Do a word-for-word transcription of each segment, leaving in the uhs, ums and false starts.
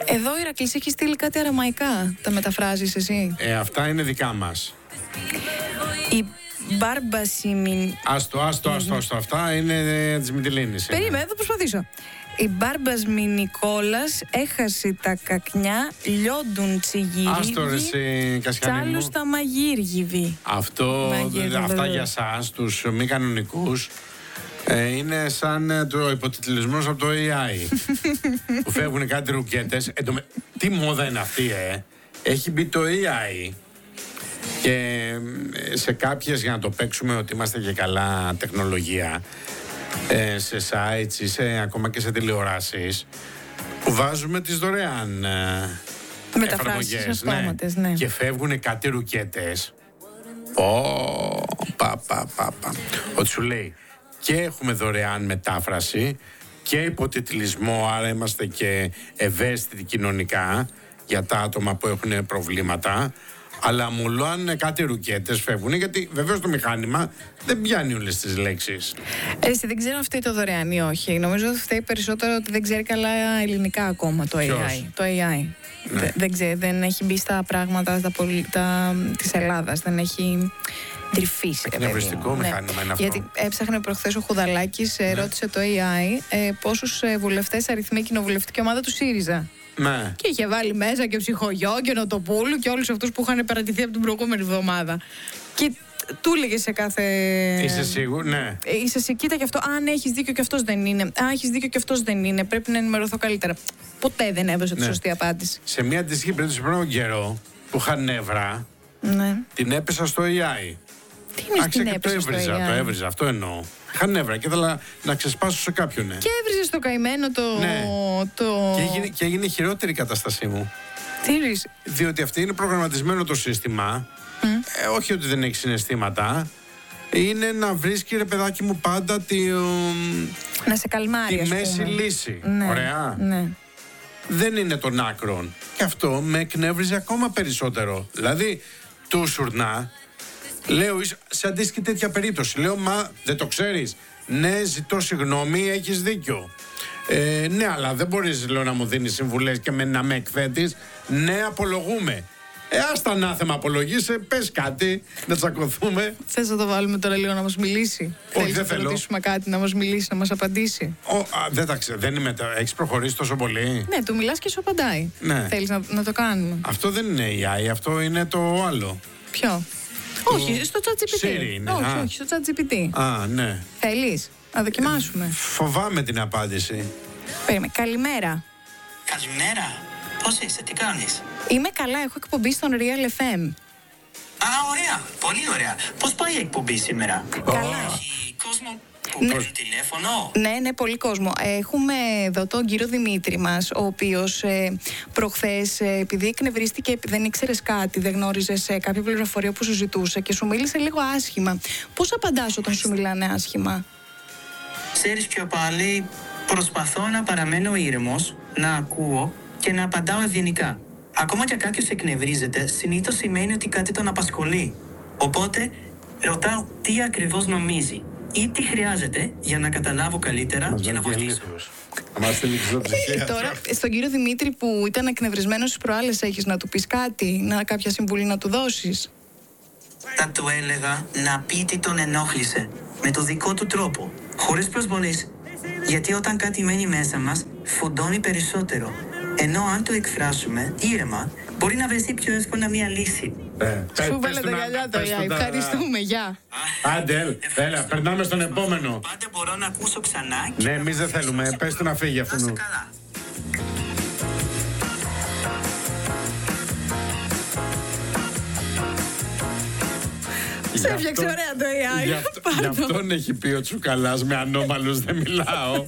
Εδώ η Ηρακλής έχει στείλει κάτι αραμαϊκά. Τα μεταφράζεις εσύ? Ε, αυτά είναι δικά μας. Η Μπάρμπασιμιν... Άστο, άστο, άστο, άστο. Αυτά είναι της Μυτιλήνης. Περίμενε, θα προσπαθήσω. Η Μπάρμπας Μινικόλας έχασε τα κακνιά, λιόντουν τσιγύριβι. Άστο ρε εσύ, Κασιανή μου. Τσάλου στα μαγείργιβι. Αυτό, Μαγείρι, αυτά βέβαια. για σας, τους μη κανονικούς, ε, είναι σαν ε, το υποτιτλισμός από το έι άι. Που φεύγουν κάτι ρουκέτες. Ε, το, τι μόδα είναι αυτή, ε. Έχει μπει το έι άι. Και ε, σε κάποιες, για να το παίξουμε ότι είμαστε και καλά τεχνολογία, ε, σε sites ή σε, ακόμα και σε τηλεοράσεις, που βάζουμε τις δωρεάν ε, Μεταφράσεις αυτόματες, ναι. Και φεύγουν κάτι ρουκέτες. Ω, πα, πα, πα, πα. Ότι σου λέει και έχουμε δωρεάν μετάφραση και υποτιτλισμό, άρα είμαστε και ευαίσθητοι κοινωνικά για τα άτομα που έχουν προβλήματα. Αλλά μου λένε κάτι ρουκέτες φεύγουν, γιατί βεβαίως το μηχάνημα δεν πιάνει όλες τις λέξεις. Έτσι, δεν ξέρω αν φταίει το δωρεάν ή όχι. Νομίζω ότι φταίει περισσότερο ότι δεν ξέρει καλά ελληνικά ακόμα το έι άι. Το έι άι. Ναι. Δε, δεν, ξέρει, δεν έχει μπει στα πράγματα τα, τα, της Ελλάδας. Δεν έχει τρυφήσει. Εκνευριστικό μηχάνημα είναι αυτό. Γιατί έψαχνε προχθές ο Χουδαλάκης, ναι. ρώτησε το έι άι ε, πόσους ε, βουλευτές αριθμεί η κοινοβουλευτική ομάδα του ΣΥΡΙΖΑ. Ναι. Και είχε βάλει μέσα και Ψυχογιό και Νοτοπούλου και όλους αυτούς που είχαν παρατηθεί από την προηγούμενη εβδομάδα. Και του έλεγε σε κάθε. Είσαι σίγουρη, ναι. Είσαι σίγουρη, κοίτα και αυτό. Αν έχεις δίκιο και αυτός δεν είναι. Αν έχεις δίκιο και αυτός δεν είναι. Πρέπει να ενημερωθώ καλύτερα. Ποτέ δεν έβαζε τη ναι. σωστή απάντηση. Σε μια αντίστοιχη περίπτωση πριν από καιρό που είχα νεύρα, ναι. την έπεσα στο έι άι. Τι είναι την έπεσα το στο έβριζα, έι άι. το έβριζα, αυτό εννοώ. Είχα νεύρα και ήθελα να ξεσπάσω σε κάποιον. Ναι. Και έβριζε το καημένο το. Ναι. το... Και, έγινε, και έγινε χειρότερη η κατάστασή μου. Τι ρίς. Διότι αυτή είναι προγραμματισμένο το σύστημα. Mm. Ε, όχι ότι δεν έχει συναισθήματα. Είναι να βρίσκει, ρε παιδάκι μου, πάντα τη, να σε καλμάρει, τη ας μέση πούμε. λύση. Ναι. Ωραία. Ναι. Δεν είναι των άκρων. Και αυτό με εκνεύριζε ακόμα περισσότερο. Δηλαδή, του σουρνά, λέω, σε αντίστοιχη τέτοια περίπτωση, λέω, μα δεν το ξέρεις. Ναι, ζητώ συγγνώμη, έχεις δίκιο. Ε, ναι, αλλά δεν μπορείς, λέω, να μου δίνεις συμβουλές και με, να με εκθέτεις. Ναι, απολογούμε. Ε, ας τα ανάθεμα απολογείσαι, πες κάτι, να τσακωθούμε. Θες να το βάλουμε τώρα λίγο να μας μιλήσει? Όχι, Θέλεις δεν να θέλω. Να ρωτήσουμε κάτι, να μας μιλήσει, να μας απαντήσει? Ο, α, δεν τα ξέρω, δεν είμαι, έχεις προχωρήσει τόσο πολύ? Ναι, του μιλάς και σου απαντάει. Ναι. Θέλεις να, να το κάνουμε? Αυτό δεν είναι έι άι, αυτό είναι το άλλο. Ποιο? Το... Όχι, στο ChatGPT. Siri είναι. Όχι, α. όχι, στο ChatGPT. Α, ναι. Θέλεις να δοκιμάσουμε? Ε, φοβάμαι την απάντηση. Περίμενε, καλημέρα. Καλημέρα. Πώς είσαι, τι κάνεις? Είμαι καλά, έχω εκπομπή στον Real εφ εμ. Α, ωραία, πολύ ωραία. Πώς πάει η εκπομπή σήμερα? Καλά. Έχει κόσμο που Ναι. παίρνει τηλέφωνο? Ναι, ναι, πολύ κόσμο. Έχουμε εδώ τον κύριο Δημήτρη μας, ο οποίος ε, προχθές, ε, επειδή εκνευρίστηκε, επειδή δεν ήξερες κάτι, δεν γνώριζες ε, κάποια πληροφορία που σου ζητούσε και σου μίλησε λίγο άσχημα. Πώς απαντάς όταν σου μιλάνε άσχημα? Ξέρεις, πιο πάλι προσπαθώ να παραμένω ήρεμος, να ακούω και να απαντάω ευγενικά. Ακόμα και κάποιος εκνευρίζεται, συνήθως σημαίνει ότι κάτι τον απασχολεί. Οπότε ρωτάω τι ακριβώς νομίζει ή τι χρειάζεται για να καταλάβω καλύτερα και να βοηθήσω. Ε, τώρα, στον κύριο Δημήτρη που ήταν εκνευρισμένος στις προάλλες, έχεις να του πεις κάτι, να, κάποια συμβουλή να του δώσεις? Θα του έλεγα να πει τι τον ενόχλησε, με το δικό του τρόπο, χωρίς προσβολής. Γιατί όταν κάτι μένει μέσα μας, φουντώνει περισσότερο. Ενώ αν το εκφράσουμε ήρεμα, μπορεί να βρεθεί πιο εύκολα μια λύση. Σου βάλε τα γυαλιά το έι άι. Ευχαριστούμε, γεια. Άντε, έλα, περνάμε στον επόμενο. Πάντα μπορώ να ακούσω ξανά. Ναι, εμείς δεν θέλουμε. Πες του να φύγει αυτού. Να είσαι καλά. Σε έφτιαξε ωραία το έι άι. Γι' αυτό, γι' αυτόν έχει πει ο Τσουκαλάς, με ανώμαλους δεν μιλάω.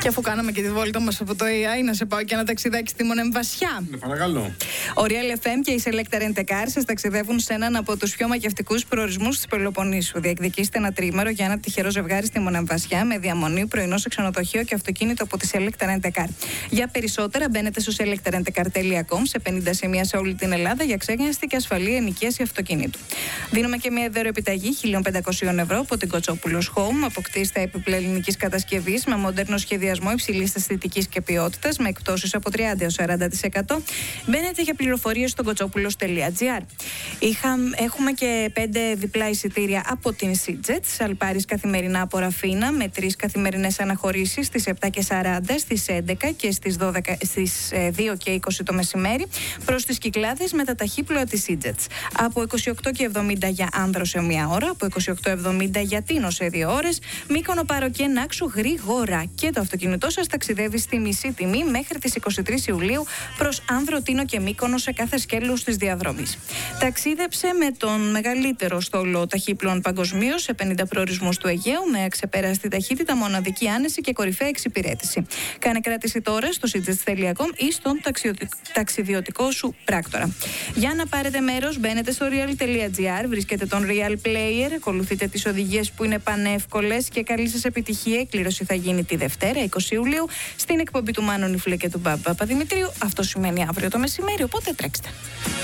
Και αφού κάναμε και τη βόλτα μας από το έι άι, να σε πάω και ένα ταξιδάκι στη Μονεμβασιά. Ναι, παρακαλώ. Ο Real εφ εμ και η Selecta Rent a Car σας ταξιδεύουν σε έναν από τους πιο μακευτικούς προορισμούς της Πελοποννήσου. Διεκδικήστε ένα τρίμερο για ένα τυχερό ζευγάρι στη Μονεμβασιά με διαμονή, πρωινό σε ξενοδοχείο και αυτοκίνητο από τη Selecta Rent a Car. Για περισσότερα μπαίνετε στο selecta rent a car τελεία com σε πενήντα σημεία σε όλη την Ελλάδα για ξέγνιαστη και ασφαλή ενοικίαση αυτοκινήτου. Δίνουμε και μια δώρο επιταγή χίλια πεντακόσια ευρώ από την Κοτσόπουλος Home. Αποκτήστε έπιπλα ελληνικής κατασκευής με μοντέρνο σχεδιασμό υψηλής αισθητικής και ποιότητας με εκπτώσεις από τριάντα έως σαράντα τοις εκατό. Μπαίνετε για πληροφορίες στο κοτσόπουλος τελεία τζι άρ. Έχουμε και πέντε διπλά εισιτήρια από την SeaJet. Σαλπάρις καθημερινά από Ραφίνα με τρεις καθημερινές αναχωρήσεις στις επτά και σαράντα, στις έντεκα και στις, δώδεκα, στις δύο και είκοσι το μεσημέρι προς τις Κυκλάδες με τα ταχύπλοα της SeaJet. Από είκοσι οκτώ και εβδομήντα για Άνδρο σε μία ώρα, από είκοσι οκτώ εβδομήντα για Τίνο σε δύο ώρες, Μύκονο, Πάρο και Νάξο γρήγορα. Και το αυτοκίνητό σας ταξιδεύει στη μισή τιμή μέχρι τις είκοσι τρεις Ιουλίου προς Άνδρο, Τίνο και Μύκονο σε κάθε σκέλος της διαδρομής. Ταξίδεψε με τον μεγαλύτερο στόλο ταχύπλων παγκοσμίως σε πενήντα προορισμούς του Αιγαίου με αξεπέραστη ταχύτητα, μοναδική άνεση και κορυφαία εξυπηρέτηση. Κάνε κράτηση τώρα στο seajet τελεία com ή στον ταξιδιωτικό σου πράκτορα. Για να πάρετε μέρος, μπαίνετε στο real τελεία τζι άρ, βρίσκετε τον Real Player, ακολουθείτε τις οδηγίες που είναι πανεύκολες και καλή σας επιτυχία. Η κλήρωση θα γίνει τη Δευτέρα, είκοσι Ιουλίου, στην εκπομπή του Μάνου Νιφλέ και του Μπάμπα Παπαδημητρίου. Αυτό σημαίνει αύριο το μεσημέρι, οπότε τρέξτε.